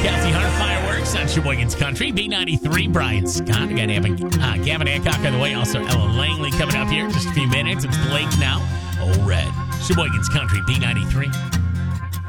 Kelsey Hart Fireworks on Sheboygan's Country. B93, Brian Scott. Again, having Gavin Hancock on the way. Also, Ella Langley coming up here in just a few minutes. It's Blake now. Oh, Red. Sheboygan's Country, B93.